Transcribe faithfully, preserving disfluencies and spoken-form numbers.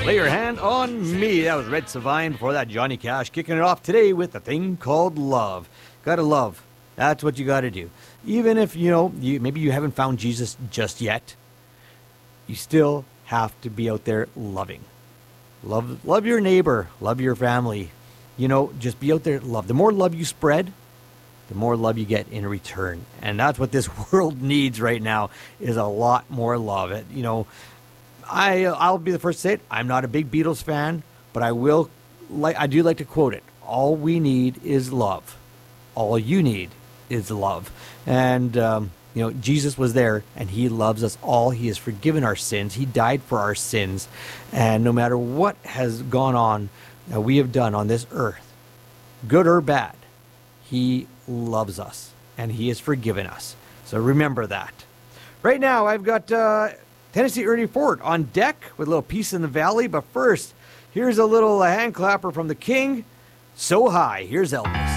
Lay your hand on me. That was Red Savine. Before that, Johnny Cash kicking it off today with a thing called love. Gotta love. That's what you gotta do. Even if, you know, you maybe you haven't found Jesus just yet, you still have to be out there loving. Love, love your neighbor. Love your family. You know, just be out there, love. The more love you spread, the more love you get in return. And that's what this world needs right now, is a lot more love. It, you know, I, I'll be the first to say it. I'm not a big Beatles fan, but I will, like, I do like to quote it. All we need is love. All you need is love. And, um, you know, Jesus was there, and he loves us all. He has forgiven our sins. He died for our sins. And no matter what has gone on, that we have done on this earth, good or bad, he loves us, and he has forgiven us. So remember that. Right now, I've got uh, Tennessee Ernie Ford on deck with a little Peace in the Valley. But first, here's a little uh, hand clapper from the King. So High. Here's Elvis.